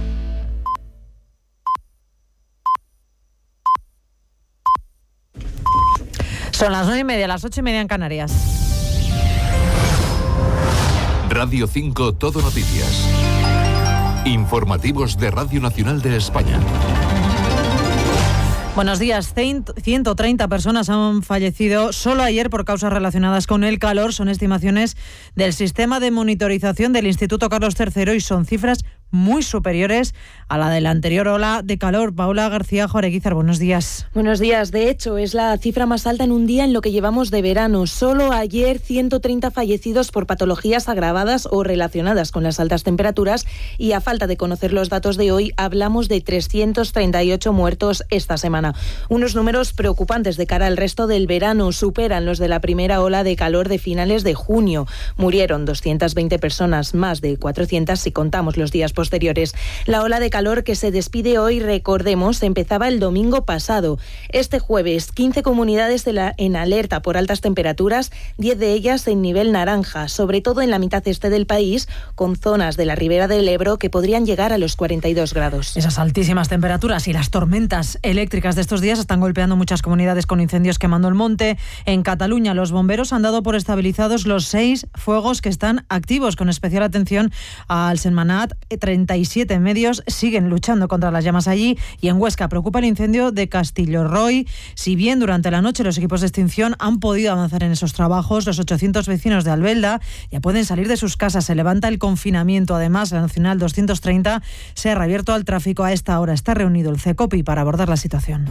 Son las nueve y media, las ocho y media en Canarias. Radio cinco, Todo Noticias. Informativos de Radio Nacional de España. Buenos días. ciento treinta personas han fallecido solo ayer por causas relacionadas con el calor. Son estimaciones del sistema de monitorización del Instituto Carlos tercero y son cifras muy superiores a la de la anterior ola de calor. Paula García Joreguizar, buenos días. Buenos días. De hecho, es la cifra más alta en un día en lo que llevamos de verano. Solo ayer ciento treinta fallecidos por patologías agravadas o relacionadas con las altas temperaturas, y a falta de conocer los datos de hoy, hablamos de trescientos treinta y ocho muertos esta semana. Unos números preocupantes de cara al resto del verano. Superan los de la primera ola de calor de finales de junio. Murieron doscientas veinte personas, más de cuatrocientas si contamos los días posteriores. La ola de calor que se despide hoy, recordemos, empezaba el domingo pasado. Este jueves, quince comunidades de la, en alerta por altas temperaturas, diez de ellas en nivel naranja, sobre todo en la mitad este del país, con zonas de la ribera del Ebro que podrían llegar a los cuarenta y dos grados. Esas altísimas temperaturas y las tormentas eléctricas de estos días están golpeando muchas comunidades con incendios quemando el monte. En Cataluña, los bomberos han dado por estabilizados los seis fuegos que están activos, con especial atención al Sentmenat. treinta y siete medios siguen luchando contra las llamas allí, y en Huesca preocupa el incendio de Castillo-Roy. Si bien durante la noche los equipos de extinción han podido avanzar en esos trabajos, los ochocientos vecinos de Albelda ya pueden salir de sus casas. Se levanta el confinamiento. Además, la Nacional doscientos treinta se ha reabierto al tráfico. A esta hora está reunido el CECOPI para abordar la situación.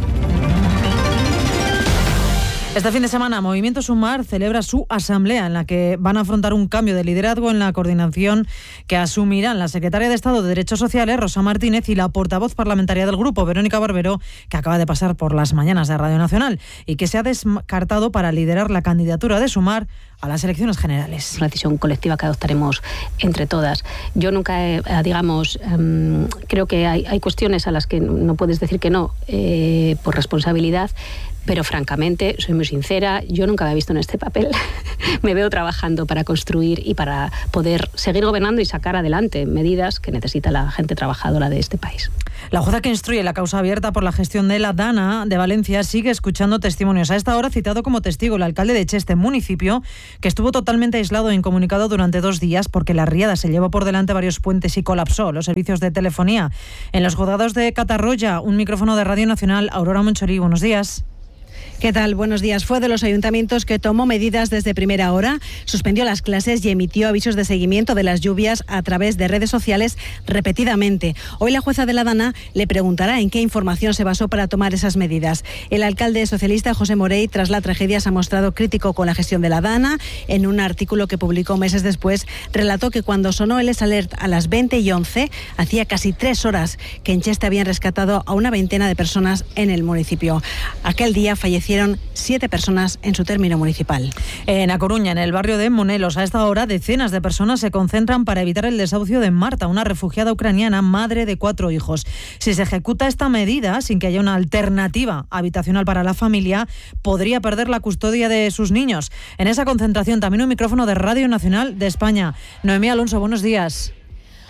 Este fin de semana, Movimiento Sumar celebra su asamblea, en la que van a afrontar un cambio de liderazgo en la coordinación que asumirán la secretaria de Estado de Derechos Sociales, Rosa Martínez, y la portavoz parlamentaria del grupo, Verónica Barbero, que acaba de pasar por las mañanas de Radio Nacional y que se ha descartado para liderar la candidatura de Sumar a las elecciones generales. Una decisión colectiva que adoptaremos entre todas. Yo nunca, eh, digamos, eh, creo que hay, hay cuestiones a las que no puedes decir que no eh, por responsabilidad, pero francamente, soy muy sincera, yo nunca me he visto en este papel. Me veo trabajando para construir y para poder seguir gobernando y sacar adelante medidas que necesita la gente trabajadora de este país. La jueza que instruye la causa abierta por la gestión de la Dana de Valencia sigue escuchando testimonios. A esta hora, citado como testigo el alcalde de Cheste, municipio que estuvo totalmente aislado e incomunicado durante dos días porque la riada se llevó por delante varios puentes y colapsó los servicios de telefonía. En los juzgados de Catarroya, un micrófono de Radio Nacional, Aurora Monchorí, buenos días. ¿Qué tal? Buenos días. Fue de los ayuntamientos que tomó medidas desde primera hora, suspendió las clases y emitió avisos de seguimiento de las lluvias a través de redes sociales repetidamente. Hoy la jueza de la Dana le preguntará en qué información se basó para tomar esas medidas. El alcalde socialista José Morey, tras la tragedia, se ha mostrado crítico con la gestión de la Dana. En un artículo que publicó meses después, relató que cuando sonó el S-Alert a las veinte y once, hacía casi tres horas que en Cheste habían rescatado a una veintena de personas en el municipio. Aquel día falleció siete personas en su término municipal. En A Coruña, en el barrio de Monelos, a esta hora decenas de personas se concentran para evitar el desahucio de Marta, una refugiada ucraniana, madre de cuatro hijos. Si se ejecuta esta medida sin que haya una alternativa habitacional para la familia, podría perder la custodia de sus niños. En esa concentración también un micrófono de Radio Nacional de España. Noemí Alonso, buenos días.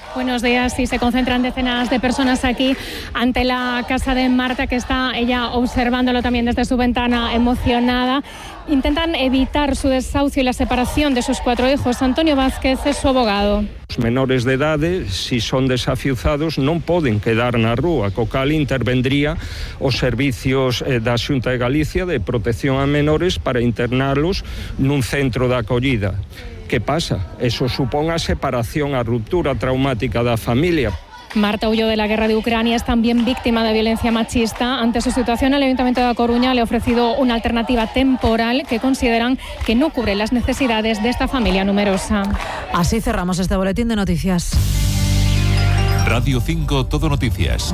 Buenos días. Sí, se concentran decenas de personas aquí ante la casa de Marta, que está ella observándolo también desde su ventana, emocionada. Intentan evitar su desahucio y la separación de sus cuatro hijos. Antonio Vázquez es su abogado. Os menores de idade, si son desafiuzados, non poden quedar na rúa, co cal intervendría os servicios eh, da Xunta de Galicia de protección a menores para internalos nun centro de acollida. Que pasa? Eso supón a separación, a ruptura traumática da familia. Marta huyó de la guerra de Ucrania, es también víctima de violencia machista. Ante su situación, el Ayuntamiento de A Coruña le ha ofrecido una alternativa temporal que consideran que no cubre las necesidades de esta familia numerosa. Así cerramos este boletín de noticias. Radio cinco Todo Noticias.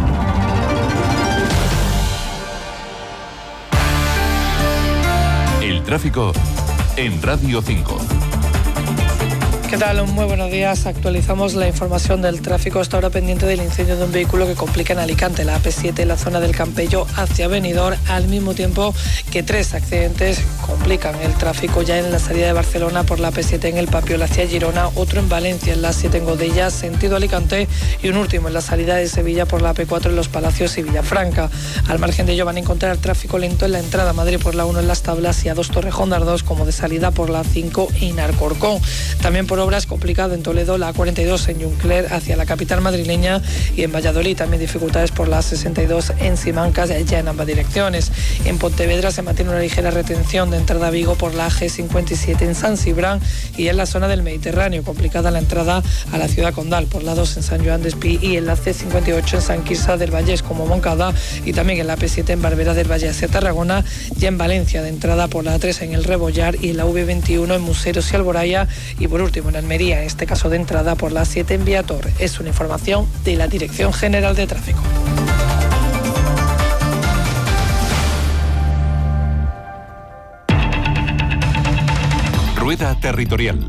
El tráfico en Radio cinco. ¿Qué tal? Muy buenos días. Actualizamos la información del tráfico. Hasta ahora pendiente del incendio de un vehículo que complica en Alicante, la A P siete, en la zona del Campello hacia Benidorm, al mismo tiempo que tres accidentes complican el tráfico ya en la salida de Barcelona por la A P siete en el Papiol hacia Girona, otro en Valencia en la siete en Godella, sentido Alicante, y un último en la salida de Sevilla por la A P cuatro en Los Palacios y Villafranca. Al margen de ello van a encontrar tráfico lento en la entrada a Madrid por la uno en Las Tablas y a dos Torrejón de Ardoz, como de salida por la cinco en Alcorcón. También por obras complicado en Toledo, la cuarenta y dos en Juncler hacia la capital madrileña, y en Valladolid también dificultades por la sesenta y dos en Simancas, ya en ambas direcciones. En Pontevedra se mantiene una ligera retención de entrada a Vigo por la G cincuenta y siete en San Cibrán, y en la zona del Mediterráneo complicada la entrada a la ciudad condal por la dos en San Joan de Espí, y en la C cincuenta y ocho en San Quirze del Vallés como Moncada, y también en la P siete en Barbera del Valle hacia Tarragona, ya en Valencia de entrada por la tres en el Rebollar, y en la V veintiuno en Museros y Alboraya, y por último en Almería, en este caso de entrada por la siete en Viator. Es una información de la Dirección General de Tráfico. Rueda Territorial.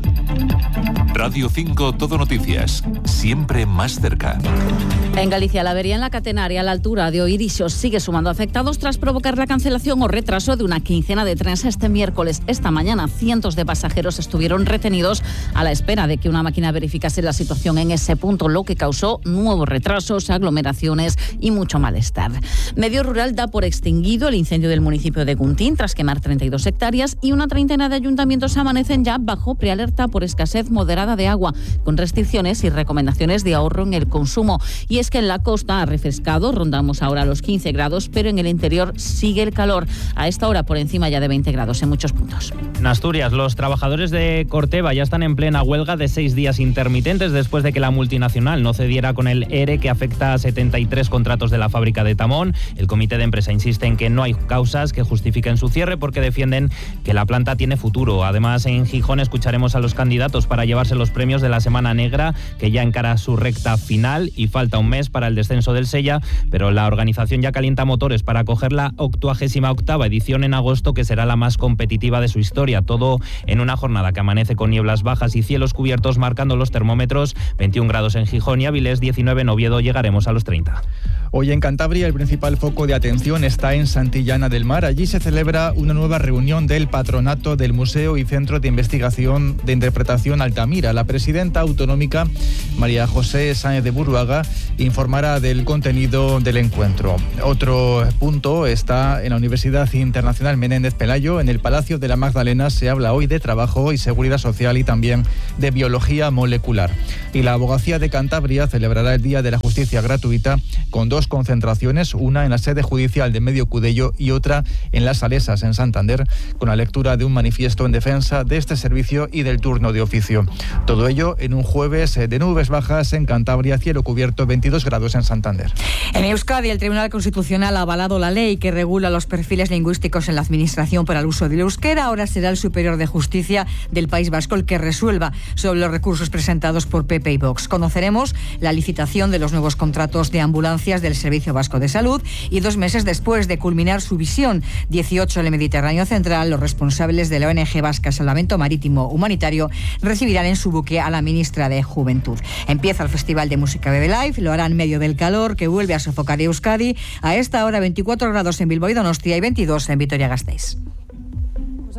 Radio cinco Todo Noticias, siempre más cerca. En Galicia, la avería en la catenaria a la altura de Oirixos sigue sumando afectados tras provocar la cancelación o retraso de una quincena de trenes este miércoles. Esta mañana, cientos de pasajeros estuvieron retenidos a la espera de que una máquina verificase la situación en ese punto, lo que causó nuevos retrasos, aglomeraciones y mucho malestar. Medio Rural da por extinguido el incendio del municipio de Guntín tras quemar treinta y dos hectáreas, y una treintena de ayuntamientos amanecen ya bajo prealerta por escasez moderada de agua, con restricciones y recomendaciones de ahorro en el consumo. Y es que en la costa ha refrescado, rondamos ahora los quince grados, pero en el interior sigue el calor, a esta hora por encima ya de veinte grados en muchos puntos. En Asturias, los trabajadores de Corteva ya están en plena huelga de seis días intermitentes después de que la multinacional no cediera con el E R E que afecta a setenta y tres contratos de la fábrica de Tamón. El comité de empresa insiste en que no hay causas que justifiquen su cierre porque defienden que la planta tiene futuro. Además, en Gijón escucharemos a los candidatos para llevarse los premios de la Semana Negra, que ya encara su recta final y falta un mes para el descenso del Sella, pero la organización ya calienta motores para acoger la octuagésima octava edición en agosto, que será la más competitiva de su historia. Todo en una jornada que amanece con nieblas bajas y cielos cubiertos, marcando los termómetros veintiún grados en Gijón y Avilés, diecinueve en Oviedo, llegaremos a los treinta. Hoy en Cantabria el principal foco de atención está en Santillana del Mar. Allí se celebra una nueva reunión del patronato del Museo y Centro de Investigación de Interpretación Altamira. La presidenta autonómica, María José Sáenz de Burruaga, informará del contenido del encuentro. Otro punto está en la Universidad Internacional Menéndez Pelayo. En el Palacio de la Magdalena se habla hoy de trabajo y seguridad social y también de biología molecular. Y la Abogacía de Cantabria celebrará el Día de la Justicia Gratuita con dos concentraciones, una en la sede judicial de Medio Cudello y otra en Las Salesas, en Santander, con la lectura de un manifiesto en defensa de este servicio y del turno de oficio. Todo ello en un jueves de nubes bajas en Cantabria, cielo cubierto, veintidós grados en Santander. En Euskadi, el Tribunal Constitucional ha avalado la ley que regula los perfiles lingüísticos en la Administración para el uso del euskera. Ahora será el Superior de Justicia del País Vasco el que resuelva sobre los recursos presentados por P P y Vox. Conoceremos la licitación de los nuevos contratos de ambulancias del Servicio Vasco de Salud, y dos meses después de culminar su visión dieciocho en el Mediterráneo Central, los responsables de la O N G vasca Salvamento Marítimo Humanitario recibirán en su buque a la ministra de Juventud. Empieza el Festival de Música Bebe Live, lo hará en medio del calor que vuelve a sofocar Euskadi. A esta hora veinticuatro grados en Bilbao y Donostia y veintidós en Vitoria-Gasteiz.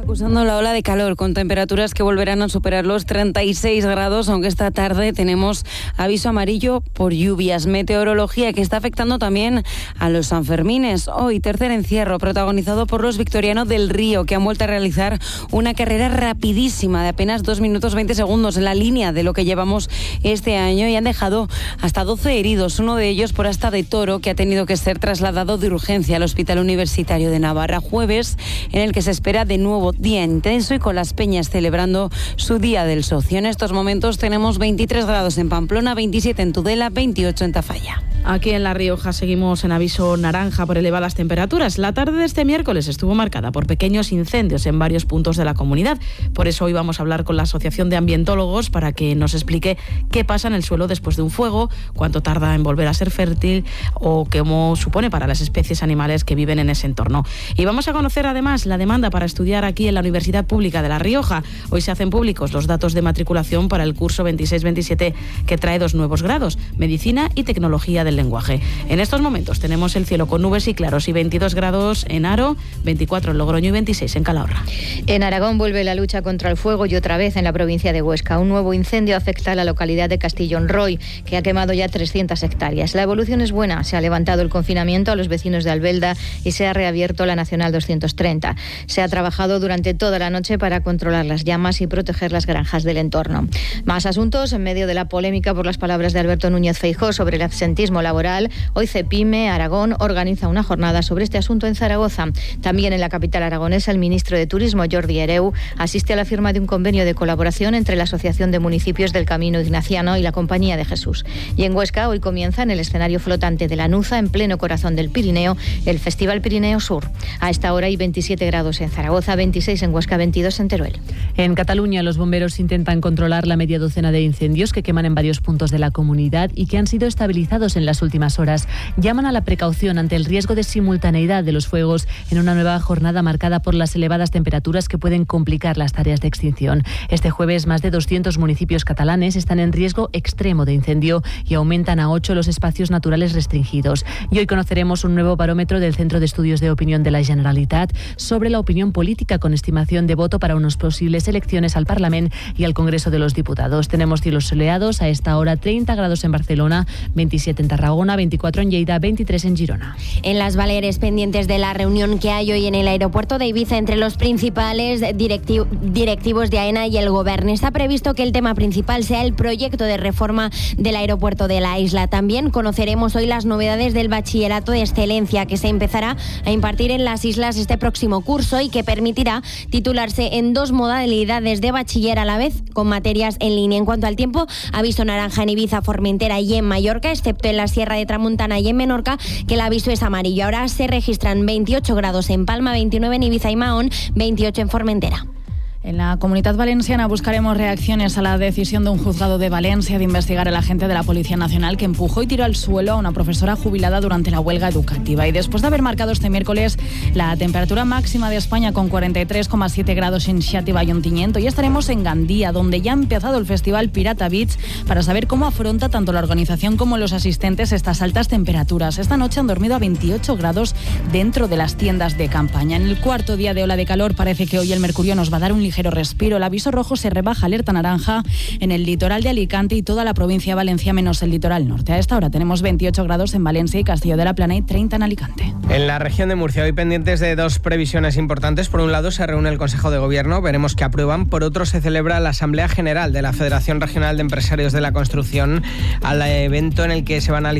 Acusando la ola de calor, con temperaturas que volverán a superar los treinta y seis grados, aunque esta tarde tenemos aviso amarillo por lluvias. Meteorología que está afectando también a los Sanfermines. Hoy, tercer encierro, protagonizado por los victorianos del Río, que han vuelto a realizar una carrera rapidísima de apenas dos minutos veinte segundos, en la línea de lo que llevamos este año, y han dejado hasta doce heridos, uno de ellos por asta de toro, que ha tenido que ser trasladado de urgencia al Hospital Universitario de Navarra. Jueves, en el que se espera de nuevo día intenso y con las peñas celebrando su Día del Socio. En estos momentos tenemos veintitrés grados en Pamplona, veintisiete en Tudela, veintiocho en Tafalla. Aquí en La Rioja seguimos en aviso naranja por elevadas temperaturas. La tarde de este miércoles estuvo marcada por pequeños incendios en varios puntos de la comunidad. Por eso hoy vamos a hablar con la Asociación de Ambientólogos para que nos explique qué pasa en el suelo después de un fuego, cuánto tarda en volver a ser fértil o cómo supone para las especies animales que viven en ese entorno. Y vamos a conocer además la demanda para estudiar aquí en la Universidad Pública de La Rioja. Hoy se hacen públicos los datos de matriculación para el curso veintiséis veintisiete, que trae dos nuevos grados, Medicina y Tecnología del Lenguaje. En estos momentos tenemos el cielo con nubes y claros y veintidós grados en Haro, veinticuatro en Logroño y veintiséis en Calahorra. En Aragón vuelve la lucha contra el fuego y otra vez en la provincia de Huesca. Un nuevo incendio afecta a la localidad de Castillón Roy, que ha quemado ya trescientas hectáreas. La evolución es buena. Se ha levantado el confinamiento a los vecinos de Albelda y se ha reabierto la Nacional doscientos treinta. Se ha trabajado durante toda la noche para controlar las llamas y proteger las granjas del entorno. Más asuntos en medio de la polémica por las palabras de Alberto Núñez Feijóo sobre el absentismo laboral. Hoy Cepime Aragón organiza una jornada sobre este asunto en Zaragoza. También en la capital aragonesa, el ministro de Turismo, Jordi Hereu, asiste a la firma de un convenio de colaboración entre la Asociación de Municipios del Camino Ignaciano y la Compañía de Jesús. Y en Huesca hoy comienza en el escenario flotante de la Nuza, en pleno corazón del Pirineo, el Festival Pirineo Sur. A esta hora hay veintisiete grados en Zaragoza, veintiséis en Huesca, veintidós en Teruel. En Cataluña, los bomberos intentan controlar la media docena de incendios que queman en varios puntos de la comunidad y que han sido estabilizados en las últimas horas. Llaman a la precaución ante el riesgo de simultaneidad de los fuegos en una nueva jornada marcada por las elevadas temperaturas que pueden complicar las tareas de extinción. Este jueves, más de doscientos municipios catalanes están en riesgo extremo de incendio y aumentan a ocho los espacios naturales restringidos. Y hoy conoceremos un nuevo barómetro del Centro de Estudios de Opinión de la Generalitat sobre la opinión política, con estimación de voto para unas posibles elecciones al Parlamento y al Congreso de los Diputados. Tenemos cielos soleados, a esta hora treinta grados en Barcelona, veintisiete en Tarragona, veinticuatro en Lleida, veintitrés en Girona. En las Baleares, pendientes de la reunión que hay hoy en el aeropuerto de Ibiza entre los principales directiv- directivos de AENA y el Gobierno. Está previsto que el tema principal sea el proyecto de reforma del aeropuerto de la isla. También conoceremos hoy las novedades del bachillerato de excelencia que se empezará a impartir en las islas este próximo curso y que permitirá titularse en dos modalidades de bachiller a la vez, con materias en línea. En cuanto al tiempo, aviso naranja en Ibiza, Formentera y en Mallorca, excepto en la Sierra de Tramuntana y en Menorca, que el aviso es amarillo. Ahora se registran veintiocho grados en Palma, veintinueve en Ibiza y Mahón, veintiocho en Formentera. En la Comunitat Valenciana buscaremos reacciones a la decisión de un juzgado de Valencia de investigar al agente de la Policía Nacional que empujó y tiró al suelo a una profesora jubilada durante la huelga educativa. Y después de haber marcado este miércoles la temperatura máxima de España con cuarenta y tres coma siete grados en Xàtiva y Ontinyent, ya estaremos en Gandía, donde ya ha empezado el festival Pirata Beach, para saber cómo afronta tanto la organización como los asistentes estas altas temperaturas. Esta noche han dormido a veintiocho grados dentro de las tiendas de campaña. En el cuarto día de ola de calor parece que hoy el mercurio nos va a dar un ligero respiro. El aviso rojo se rebaja a alerta naranja en el litoral de Alicante y toda la provincia de Valencia, menos el litoral norte. A esta hora tenemos veintiocho grados en Valencia y Castillo de la Plana y treinta en Alicante. En la región de Murcia, hoy pendientes de dos previsiones importantes. Por un lado, se reúne el Consejo de Gobierno, veremos qué aprueban. Por otro, se celebra la Asamblea General de la Federación Regional de Empresarios de la Construcción, al evento en el que se van a